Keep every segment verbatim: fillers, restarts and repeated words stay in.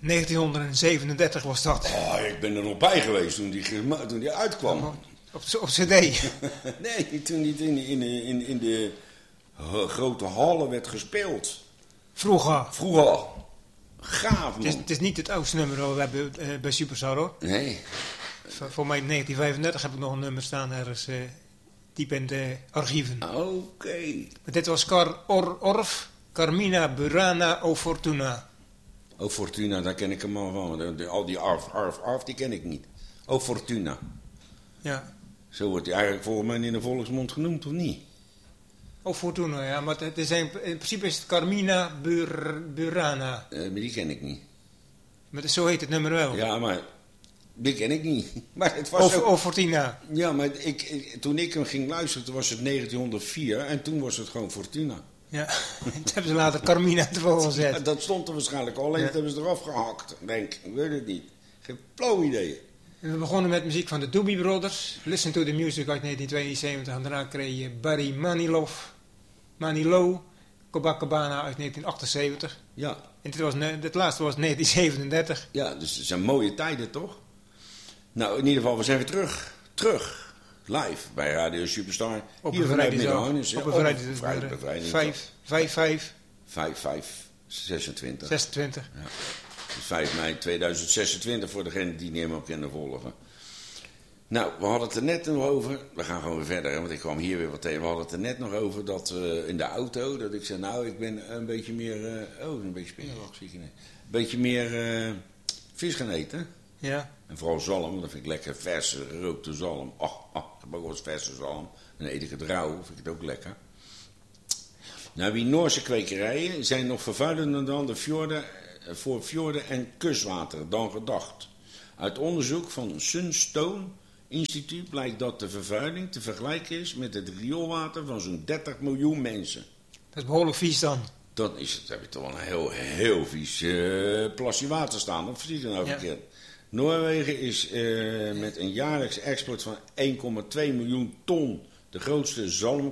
negentienhonderdzevenendertig was dat. Oh, ik ben er nog bij geweest toen die, toen die uitkwam. Op, op, op cd. Nee, toen die in, in, in, in de grote hallen werd gespeeld. Vroeger. Vroeger. Gaaf, man. Het is, het is niet het oudste nummer dat we hebben uh, bij Superstar, hoor. Nee. Voor, voor mij in negentien vijfendertig heb ik nog een nummer staan ergens uh, diep in de archieven. Oké. Okay. Dit was Car Or, Orf, Carmina Burana O Fortuna. O Fortuna, daar ken ik hem al van. De, de, al die Arf, Arf, Arf, die ken ik niet. O Fortuna. Ja. Zo wordt hij eigenlijk volgens mij in de volksmond genoemd, of niet? O Fortuna, ja. Maar het is in, in principe is het Carmina Bur, Burana. Uh, maar die ken ik niet. Maar zo heet het nummer wel. Ja, maar die ken ik niet. Maar het was O, ook... O Fortuna. Ja, maar ik, ik, toen ik hem ging luisteren, toen was het negentienhonderdvier en toen was het gewoon Fortuna. Ja, toen hebben ze later Carmina ervoor gezet. Ja, dat stond er waarschijnlijk al, alleen ja. Dat hebben ze eraf gehakt. Denk ik, weet het niet. Geen flauw idee. En we begonnen met muziek van de Doobie Brothers. Listen to the Music uit negentien tweeënzeventig. En daarna kreeg je Barry Manilow, Manilow, Copacabana uit negentien achtenzeventig. Ja. En dit, was, dit laatste was negentien zevenendertig. Ja, dus het zijn mooie tijden, toch? Nou, in ieder geval, we zijn weer terug. Terug. Live bij Radio Superstar. Op hier vanuit Midden-Harnis. Op een vrijdag. vijf vijf vijf vijf zesentwintig. zesentwintig. Ja. Dus vijf mei tweeduizend zesentwintig voor degenen die niet helemaal kunnen volgen. Nou, we hadden het er net nog over. We gaan gewoon weer verder, hè, want ik kwam hier weer wat tegen. We hadden het er net nog over dat uh, in de auto, dat ik zei, nou, ik ben een beetje meer... Uh, oh, een beetje spinnenwacht, zie je niet. Een beetje meer uh, vis gaan eten. Ja. En vooral zalm, dat vind ik lekker. Verse, gerookte zalm. Ach, ach, ik heb ook wel eens verse zalm. Dan eet ik het rauw, vind ik het ook lekker. Nou, die Noorse kwekerijen zijn nog vervuilender dan de fjorden, voor fjorden en kustwater dan gedacht. Uit onderzoek van Sunstone Instituut blijkt dat de vervuiling te vergelijken is met het rioolwater van zo'n dertig miljoen mensen. Dat is behoorlijk vies dan. Dan is het, heb je toch wel een heel, heel vies uh, plasje water staan. Of zie je dan nou verkeerd? Ja. Noorwegen is uh, met een jaarlijks export van één komma twee miljoen ton de grootste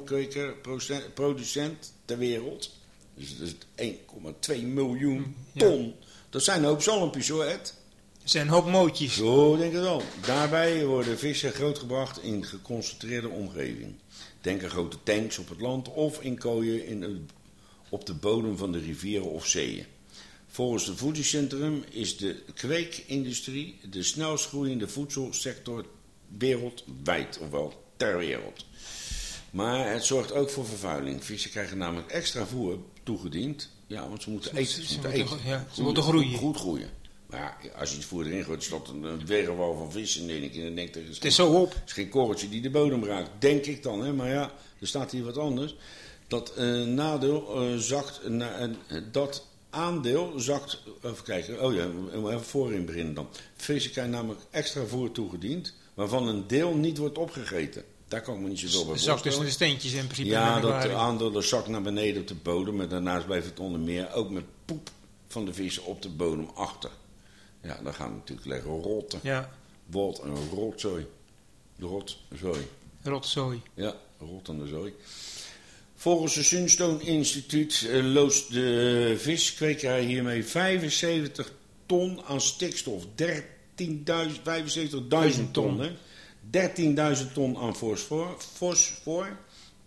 zalmkwekerproducent ter wereld. Dus dat is één komma twee miljoen ton. Ja. Dat zijn een hoop zalmpjes, hoor, Ed. Dat zijn een hoop mootjes. Zo denk ik wel. Daarbij worden vissen grootgebracht in geconcentreerde omgeving. Denk aan grote tanks op het land of in kooien in het, op de bodem van de rivieren of zeeën. Volgens het Voedingscentrum is de kweekindustrie de snelst groeiende voedselsector wereldwijd, ofwel ter wereld. Maar het zorgt ook voor vervuiling. Vissen krijgen namelijk extra voer toegediend. Ja, want ze moeten ze, eten. Ze, ze, ze moeten, moeten, eten. Ja, ze moeten groeien. Goed, goed groeien. Maar ja, als je het voer erin gooit, is dat een wegenwal van vis. En denk ik, dan denk ik, het is, het is zo op. Het is geen korreltje die de bodem raakt. Denk ik dan, hè. Maar ja, er staat hier wat anders. Dat uh, nadeel uh, zakt... Uh, uh, dat aandeel zakt... Even kijken. Oh ja, even voorin beginnen dan. Vissen krijgen namelijk extra voer toegediend, waarvan een deel niet wordt opgegeten. Daar kan ik me niet zoveel bij voorstellen. Zakt tussen de steentjes in principe. Ja, dat de aandeel zakt naar beneden op de bodem. Maar daarnaast blijft het onder meer ook met poep van de vissen op de bodem achter. Ja, dan gaan we natuurlijk leggen rotten. Ja. Wat een rotzooi. Rotzooi. Rotzooi. Ja, rottende zooi. Volgens het Sunstone Instituut uh, loost de viskwekerij hiermee vijfenzeventig ton aan stikstof. dertienduizend, vijfenzeventigduizend ton, hè. dertienduizend ton aan fosfor, fosfor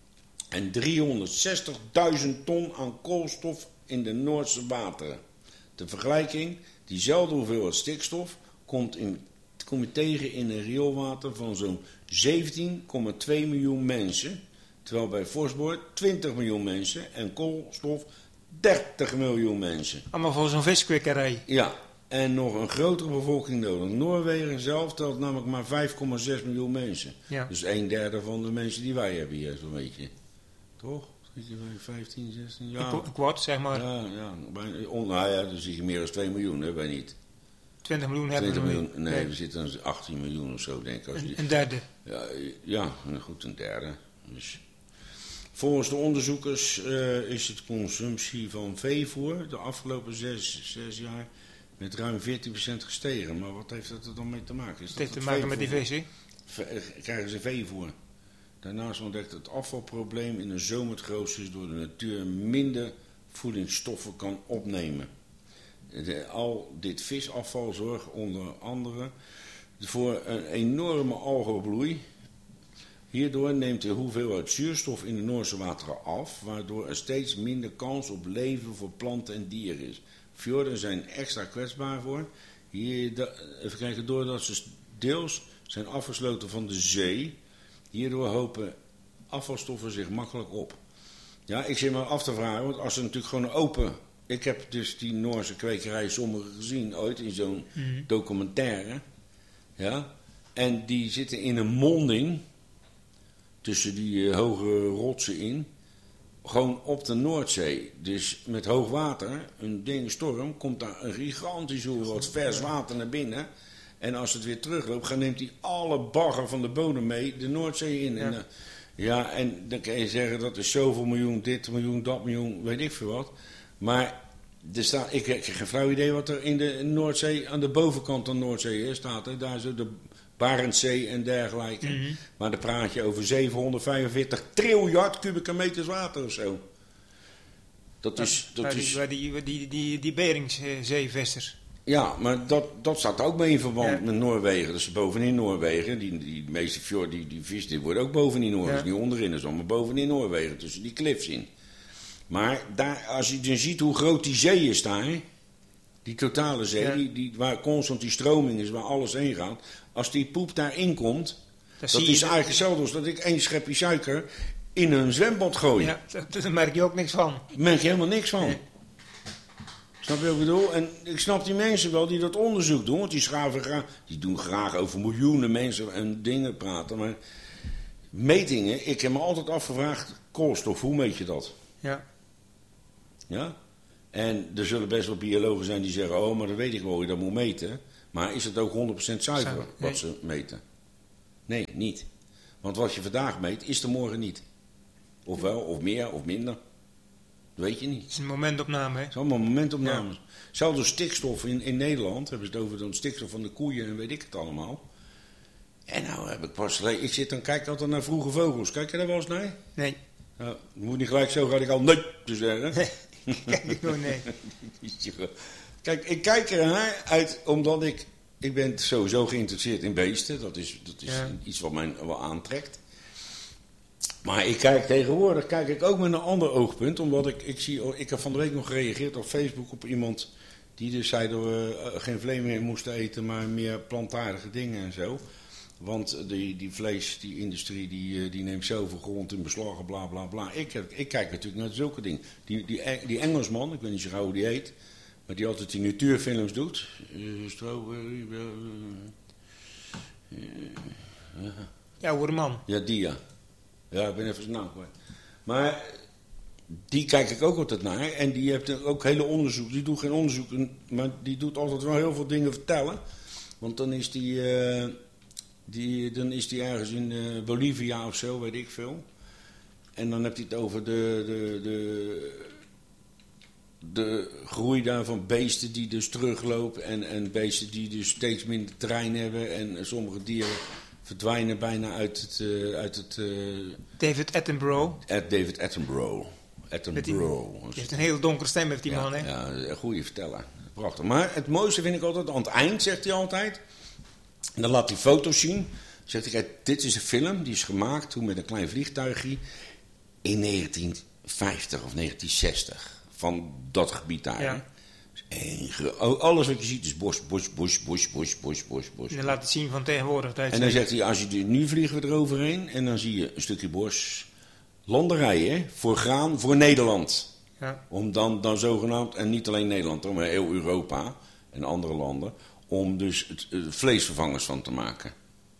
en driehonderdzestigduizend ton aan koolstof in de Noordse wateren. Ter vergelijking, diezelfde hoeveelheid stikstof komt, in, kom je tegen in een rioolwater van zo'n zeventien komma twee miljoen mensen, terwijl bij fosfor twintig miljoen mensen en koolstof dertig miljoen mensen. Allemaal voor zo'n viskwekerij. Ja. En nog een grotere bevolking nodig. Noorwegen zelf telt namelijk maar vijf komma zes miljoen mensen. Ja. Dus een derde van de mensen die wij hebben hier, zo'n beetje. Toch? vijftien, zestien, ja. Een kwart, zeg maar. Ja, ja. Nou ja, dan zie je meer dan twee miljoen, hè, wij niet. twintig miljoen hebben we miljoen, Nee, nee, we zitten aan achttien miljoen of zo, denk ik. Als een, die, een derde. Ja, ja, goed, een derde. Dus... Volgens de onderzoekers uh, is het consumptie van veevoer de afgelopen zes, zes jaar met ruim veertien procent gestegen. Maar wat heeft dat er dan mee te maken? Is het dat heeft te maken met die visie. Krijgen ze veevoer. Daarnaast ontdekt het afvalprobleem in een zomertroosters door de natuur minder voedingsstoffen kan opnemen. De, al dit visafval zorgt onder andere voor een enorme algenbloei. Hierdoor neemt de hoeveelheid zuurstof in de Noorse wateren af, waardoor er steeds minder kans op leven voor planten en dieren is. Fjorden zijn extra kwetsbaar voor. Hier, de, even kijken, doordat ze deels zijn afgesloten van de zee. Hierdoor hopen afvalstoffen zich makkelijk op. Ja, ik zit me af te vragen, want als ze natuurlijk gewoon open... Ik heb dus die Noorse kwekerij sommige gezien ooit in zo'n mm. documentaire. Ja, en die zitten in een monding tussen die uh, hoge rotsen in. Gewoon op de Noordzee. Dus met hoog water, een ding storm, komt daar een gigantisch hoeveelheid vers water naar binnen. En als het weer terugloopt, dan neemt hij alle bagger van de bodem mee de Noordzee in. Ja. En, uh, ja, en dan kan je zeggen dat is zoveel miljoen, dit miljoen, dat miljoen, weet ik veel wat. Maar er staat, ik heb geen flauw idee wat er in de Noordzee, aan de bovenkant van de Noordzee is, staat. Hè. Daar zo de Barentszee en dergelijke. Mm-hmm. Maar dan praat je over zevenhonderdvijfenveertig triljard kubieke meters water of zo. Dat is... Dat waar is die, die, die, die, die Beringzeevesters. Ja, maar dat, dat staat ook mee in verband ja. met Noorwegen. Dat is bovenin Noorwegen. Die, die meeste fjord, die, die vis, die wordt ook bovenin Noorwegen. Ja. Niet onderin, dat is allemaal bovenin Noorwegen. Tussen die cliffs in. Maar daar, als je dan ziet hoe groot die zee is daar... Die totale zee, ja. die, die, waar constant die stroming is, waar alles heen gaat. Als die poep daarin komt... Dat, dat is eigenlijk hetzelfde als dat ik één schepje suiker in een zwembad gooi. Ja, daar merk je ook niks van. Daar merk je helemaal niks van. Nee. Snap je wat ik bedoel? En ik snap die mensen wel die dat onderzoek doen. Want die schaven graag, die doen graag over miljoenen mensen en dingen praten. Maar metingen, ik heb me altijd afgevraagd, koolstof, hoe meet je dat? Ja. Ja? En er zullen best wel biologen zijn die zeggen, oh, maar dat weet ik wel hoe je dat moet meten. Maar is het ook honderd procent zuiver nee. wat ze meten? Nee, niet. Want wat je vandaag meet, is er morgen niet. Of wel, of meer, of minder. Dat weet je niet. Het is een momentopname, hè? Het is allemaal momentopnames. Ja. Zelfs stikstof in, in Nederland, hebben ze het over de stikstof van de koeien en weet ik het allemaal. En nou heb ik pas... Ik zit dan, kijk altijd naar Vroege Vogels. Kijk je daar wel eens naar? Nee. Nou, je moet niet gelijk zo radicaal nee te zeggen. Nee, kijk ik nog nee. Kijk, ik kijk ernaar uit omdat ik... Ik ben sowieso geïnteresseerd in beesten. Dat is, dat is ja. iets wat mij wel aantrekt. Maar ik kijk tegenwoordig kijk ik ook met een ander oogpunt. Omdat ik, ik zie... Ik heb van de week nog gereageerd op Facebook op iemand... Die dus zei dat we uh, geen vlees meer moesten eten... maar meer plantaardige dingen en zo. Want die, die vlees, die industrie, die, die neemt zoveel grond in beslag, bla bla bla. Ik, heb, ik kijk natuurlijk naar zulke dingen. Die, die, die Engelsman, ik weet niet zo gauw hoe die heet... Maar die altijd die natuurfilms doet. Uh, Strawberry... Uh, uh, uh, ja, oude man. Ja, die ja. Ja, ik ben even zijn naam kwijt. Maar die kijk ik ook altijd naar. En die heeft ook hele onderzoek. Die doet geen onderzoek, maar die doet altijd wel heel veel dingen vertellen. Want dan is die, uh, die, dan is die ergens in uh, Bolivia of zo, weet ik veel. En dan heb hij het over de... de, de de groei daar van beesten die dus teruglopen en, en beesten die dus steeds minder terrein hebben en sommige dieren verdwijnen bijna uit het... Uh, uit het uh, David Attenborough. At David Attenborough. Attenborough. Die, die heeft een hele donkere stem, heeft die ja, man, hè? Ja, een goede verteller. Prachtig. Maar het mooiste vind ik altijd, aan het eind zegt hij altijd, en dan laat hij foto's zien, zegt hij, dit is een film, die is gemaakt toen met een klein vliegtuigje in negentien vijftig of negentien zestig. Van dat gebied daar. Ja. En alles wat je ziet is bos, bos, bos, bos, bos, bos, bos, bos. En dan laat het zien van tegenwoordig. En dan zegt hij, als je nu vliegen we eroverheen en dan zie je een stukje bos. Landerijen voor graan voor Nederland. Ja. Om dan, dan zogenaamd, en niet alleen Nederland, maar heel Europa en andere landen, om dus het, het vleesvervangers van te maken.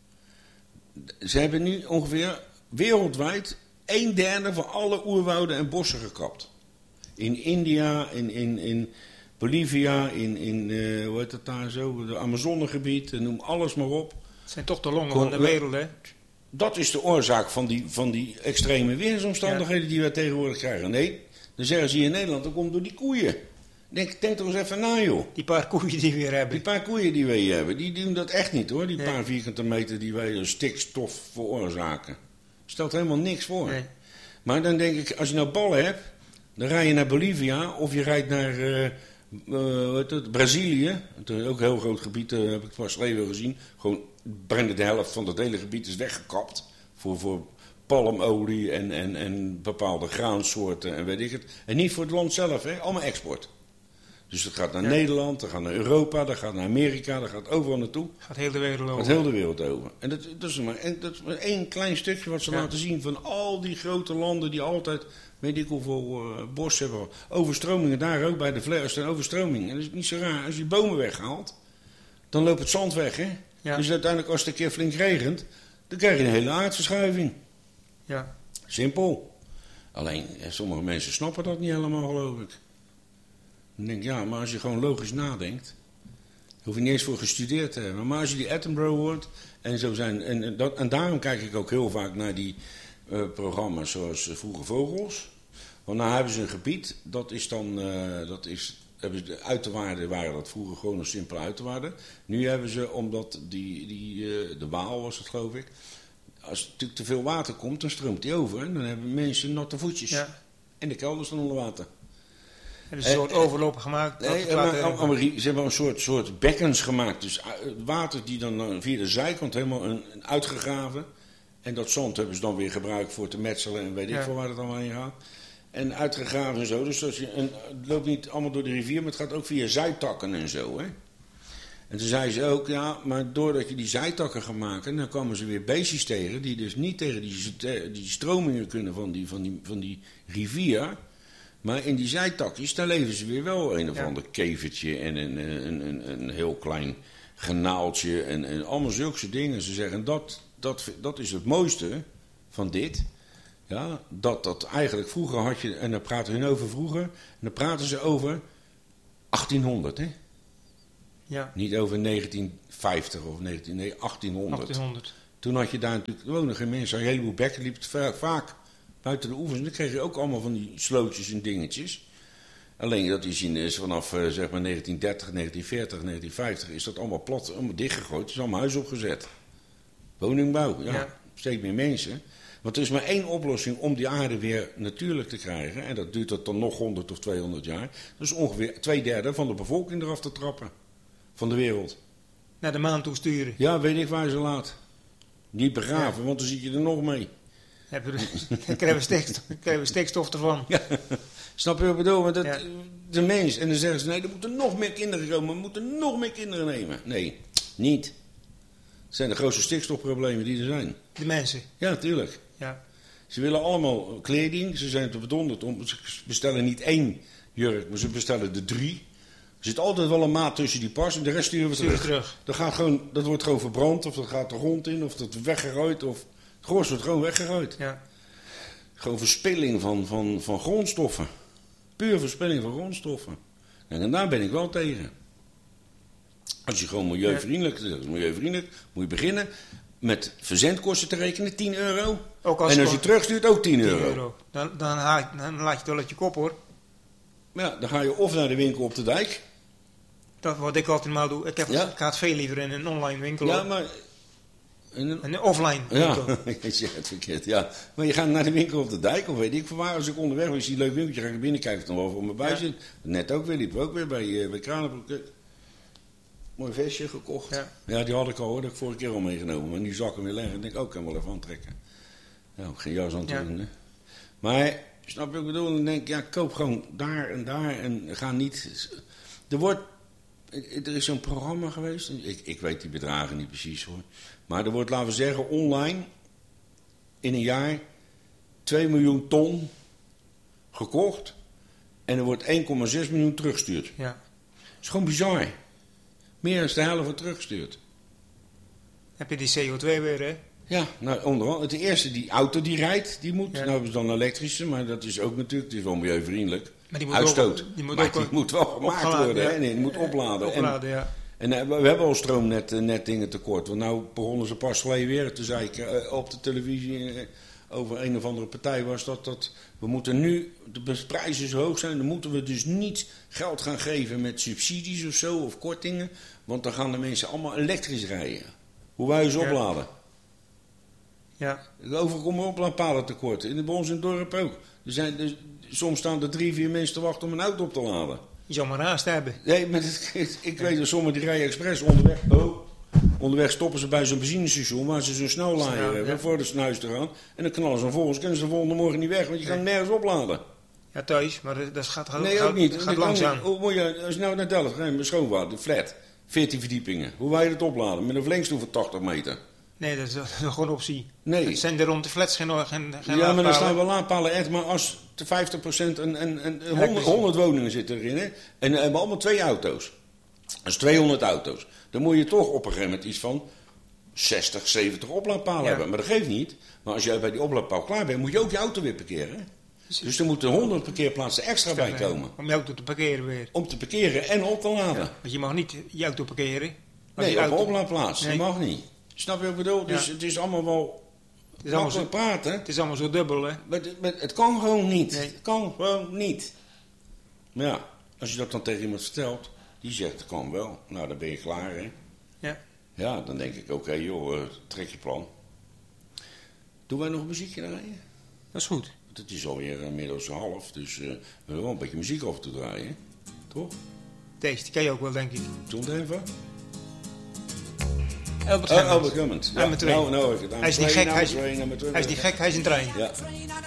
Ze hebben nu ongeveer wereldwijd een derde van alle oerwouden en bossen gekapt. In India, in, in, in Bolivia, in, in uh, hoe heet dat daar zo, de Amazonegebied, noem alles maar op. Het zijn toch de longen Kon, van de wereld, hè? Dat is de oorzaak van die, van die extreme weersomstandigheden ja. die we tegenwoordig krijgen. Nee, dan zeggen ze hier in Nederland, dat komt door die koeien. Denk, denk toch eens even na, joh. Die paar koeien die we hier hebben. Die paar koeien die wij hier hebben, die, die doen dat echt niet, hoor. Die nee. paar vierkante meter die wij stikstof veroorzaken. Stelt helemaal niks voor. Nee. Maar dan denk ik, als je nou ballen hebt... Dan rij je naar Bolivia of je rijdt naar uh, uh, wat het, Brazilië, het is ook een heel groot gebied, uh, heb ik pas geleden gezien. Gewoon bijna de helft van dat hele gebied is weggekapt voor, voor palmolie en, en, en bepaalde graansoorten en weet ik het. En niet voor het land zelf, hè? Allemaal export. Dus dat gaat naar ja. Nederland, dat gaat naar Europa, dat gaat naar Amerika, dat gaat overal naartoe. Gaat heel de wereld over. Gaat heel de wereld over. En dat, dat, is maar, en dat is maar één klein stukje wat ze ja. laten zien van al die grote landen die altijd, weet ik hoeveel uh, bos hebben. Overstromingen, daar ook bij de Vlaars zijn overstromingen. En dat is niet zo raar. Als je bomen weghaalt, dan loopt het zand weg, hè. Ja. Dus uiteindelijk als het een keer flink regent, dan krijg je een hele aardverschuiving. Ja. Simpel. Alleen, sommige mensen snappen dat niet helemaal, geloof ik. Dan denk ik, ja, maar als je gewoon logisch nadenkt, hoef je niet eens voor gestudeerd te hebben. Maar als je die Attenborough hoort, en zo zijn, en, dat, en daarom kijk ik ook heel vaak naar die uh, programma's zoals uh, Vroege Vogels. Want nou hebben ze een gebied, dat is dan, uh, dat is, hebben ze de uiterwaarden waren dat vroeger gewoon een simpele uiterwaarden. Nu hebben ze, omdat die, die uh, de Waal was het geloof ik, als er natuurlijk te veel water komt, dan stroomt die over. En dan hebben mensen natte voetjes. Ja. En de kelders staan onder water. Hebben ze een soort overlopen gemaakt? Nee, maar, ze hebben een soort, soort bekkens gemaakt. Dus water die dan via de zijkant helemaal een, een uitgegraven. En dat zand hebben ze dan weer gebruikt voor te metselen en weet ik ja. veel waar het allemaal heen gaat. En uitgegraven en zo. Dus als je, en, het loopt niet allemaal door de rivier, maar het gaat ook via zijtakken en zo. Hè? En toen zei ze ook, ja, maar doordat je die zijtakken gaat maken, dan komen ze weer beestjes tegen die dus niet tegen die, die stromingen kunnen van die, van die, van die rivier. Maar in die zijtakjes, daar leven ze weer wel een of ja. ander kevertje en een, een, een, een heel klein genaaltje en, en allemaal zulke dingen. Ze zeggen, dat, dat, dat is het mooiste van dit. Ja, dat dat eigenlijk vroeger had je, en dan praten hun over vroeger, en dan praten ze over achttienhonderd, hè? Ja. Niet over negentien vijftig of negentien, nee, achttienhonderd. achttienhonderd. Toen had je daar natuurlijk wonen geen mensen, een heleboel bekken liep het vaak buiten de oevers. En dan kreeg je ook allemaal van die slootjes en dingetjes. Alleen dat is, in, is vanaf uh, zeg maar negentien dertig, negentien veertig, negentien vijftig is dat allemaal plat, allemaal dichtgegooid. Het is allemaal huis opgezet. Woningbouw, ja, ja. Steeds meer mensen. Want er is maar één oplossing om die aarde weer natuurlijk te krijgen. En dat duurt dat dan nog honderd of tweehonderd jaar. Dus ongeveer twee derde van de bevolking eraf te trappen. Van de wereld. Naar de maan toe sturen. Ja, weet ik waar ze laat. Niet begraven, ja. Want dan zit je er nog mee. Dan krijgen we stikstof, krijgen we stikstof ervan. Ja. Snap je wat ik bedoel? Want dat, ja. De mens. En dan zeggen ze, nee, er moeten nog meer kinderen komen. We moeten nog meer kinderen nemen. Nee, niet. Het zijn de grootste stikstofproblemen die er zijn. De mensen? Ja, tuurlijk. Ja. Ze willen allemaal kleding. Ze zijn te verdonderd om. Ze bestellen niet één jurk, maar ze bestellen er drie. Er zit altijd wel een maat tussen die pas en de rest sturen we terug. terug. Dat, gaat gewoon, dat wordt gewoon verbrand, of dat gaat de grond in, of dat wordt weggegooid. Of, het gros wordt gewoon weggegooid. Ja. Gewoon verspilling van, van, van grondstoffen. Puur verspilling van grondstoffen. En daar ben ik wel tegen. Als je gewoon milieuvriendelijk, ja. milieuvriendelijk moet je beginnen met verzendkosten te rekenen, tien euro. Ook als en als je terugstuurt, ook tien euro. tien euro. Dan, dan, haal, dan laat je het wel uit je kop, hoor. Ja, dan ga je of naar de winkel op de dijk. Dat wat ik altijd maar doe. Ik, heb, ja. ik ga het veel liever in een online winkel. Ja, maar... Een, een offline winkel. Ja, ik zeg het verkeerd, ja. Maar je gaat naar de winkel op de dijk, of weet ik van waar. Als ik onderweg was, zie een leuk winkeltje, ga ik binnen kijken of er nog wel voor me bij zit. Ja. Net ook weer, liep ook weer bij, uh, bij Kranenbroek. Mooi vestje gekocht. Ja. ja, die had ik al, hoor. Dat heb ik vorige keer al meegenomen. Maar nu zak ik hem weer leggen en denk ik ook, ik kan hem wel even aantrekken. Ja, ook geen jas aan te ja. doen, hè. Maar... Snap je wat ik bedoel? Dan denk ik, ja, koop gewoon daar en daar en ga niet... Er wordt... Er is zo'n programma geweest, ik, ik weet die bedragen niet precies hoor. Maar er wordt, laten we zeggen, online in een jaar twee miljoen ton gekocht. En er wordt één komma zes miljoen teruggestuurd. Ja. Dat is gewoon bizar. Meer dan de helft wordt teruggestuurd. Heb je die C O twee weer, hè? Ja, nou, onderhand. Het eerste, die auto die rijdt, die moet. Ja. Nou hebben ze dan een elektrische, maar dat is ook natuurlijk, het is wel milieuvriendelijk. Maar die moet Uitstoot. Ook, die moet, maar ook die moet wel gemaakt worden, ja. hè? Nee, die moet opladen. Opladen, en, ja. En uh, we hebben al stroomnet net dingen tekort. Want nou begonnen ze pas geleden weer te zeiken uh, op de televisie uh, over een of andere partij was dat, dat we moeten nu, de prijzen zo hoog zijn, dan moeten we dus niet geld gaan geven met subsidies of zo, of kortingen. Want dan gaan de mensen allemaal elektrisch rijden. Hoe wij ze opladen. Ja. Overal komen oplaadpalen tekort. In de bij ons in het dorp ook. Er zijn, er, soms staan er drie, vier mensen te wachten om een auto op te laden. Je zou maar haast hebben. Nee, maar het, ik weet dat sommigen die rijden expres onderweg. Oh, onderweg stoppen ze bij zo'n benzinestation waar ze zo'n snellaaier Ja, hebben ja. voor de naar huis te gaan. En dan knallen ze vervolgens, kunnen ze de volgende morgen niet weg, want je kan Nee. nergens opladen. Ja, thuis, maar dat, dat gaat, gaat, Nee, gaat, ook niet. gaat Dat kan langzaam. niet. Hoe moet je, als je nou naar Delft rijdt met schoonwater, de flat, veertien verdiepingen. Hoe wil je dat opladen? Met een verlengstoel van tachtig meter. Nee, dat is, dat is gewoon optie. Nee. Het zijn er rond de flats geen, geen, geen Ja, maar dan laadpalen. staan wel laadpalen echt, maar als de vijftig procent en, en, en honderd, Elektrisch. honderd woningen zitten erin, hè, en we hebben allemaal twee auto's. Dat is tweehonderd auto's. Dan moet je toch op een gegeven moment iets van zestig, zeventig oplaadpalen Ja. hebben. Maar dat geeft niet. Maar als jij bij die oplaadpaal klaar bent, moet je ook je auto weer parkeren. Hè? Dus er moeten honderd parkeerplaatsen extra bij komen. Om je auto te parkeren weer. Om te parkeren en op te laden. Ja, want je mag niet je auto parkeren. Als Nee, je op een auto- oplaadplaats. Nee. Dat mag niet. Snap je wat ik bedoel? Dus Ja. het is allemaal wel Het is allemaal, zo, makkelijk praten. het is allemaal zo dubbel, hè. Maar, het- maar het kan gewoon niet. Nee. Het kan gewoon niet. Maar ja, als je dat dan tegen iemand vertelt, die zegt het kan wel. Nou, dan ben je klaar, hè. Ja. Ja, dan denk ik, oké joh, eh, trek je plan. Doen wij nog een muziekje draaien? Dat is goed. Want het is alweer inmiddels half, dus eh, we willen wel een beetje muziek af en toe draaien, hè? Toch? Deze, die ken je ook wel, denk ik. Doe het even. Albert Oh, Hammond. Albert Hammond. Ja, Nummer twee. nou, nou, even. Hij is niet gek, hij is, Nummer twee, hij is niet gek, hij is een trein. Ja. Train out of